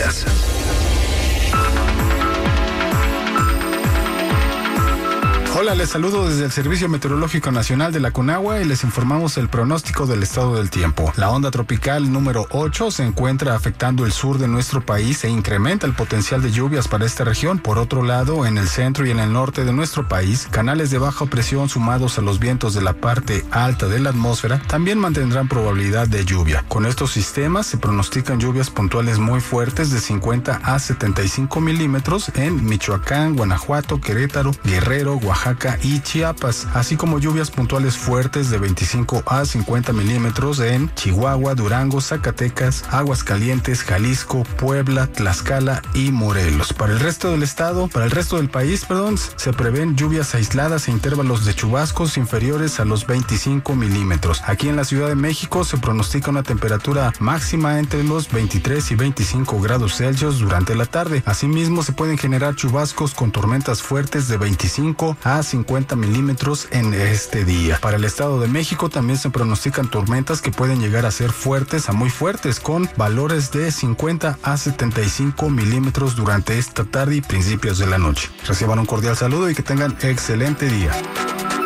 Noticias. Hola, les saludo desde el Servicio Meteorológico Nacional de la Conagua y les informamos el pronóstico del estado del tiempo. La onda tropical número 8 se encuentra afectando el sur de nuestro país e incrementa el potencial de lluvias para esta región. Por otro lado, en el centro y en el norte de nuestro país, canales de baja presión sumados a los vientos de la parte alta de la atmósfera también mantendrán probabilidad de lluvia. Con estos sistemas se pronostican lluvias puntuales muy fuertes de 50 a 75 milímetros en Michoacán, Guanajuato, Querétaro, Guerrero, Oaxaca y Chiapas, así como lluvias puntuales fuertes de 25 a 50 milímetros en Chihuahua, Durango, Zacatecas, Aguascalientes, Jalisco, Puebla, Tlaxcala y Morelos. Para el resto del país, se prevén lluvias aisladas e intervalos de chubascos inferiores a los 25 milímetros. Aquí en la Ciudad de México se pronostica una temperatura máxima entre los 23 y 25 grados Celsius durante la tarde. Asimismo, se pueden generar chubascos con tormentas fuertes de 25 a 50 milímetros en este día. Para el Estado de México también se pronostican tormentas que pueden llegar a ser fuertes a muy fuertes, con valores de 50 a 75 milímetros durante esta tarde y principios de la noche. Reciban un cordial saludo y que tengan excelente día.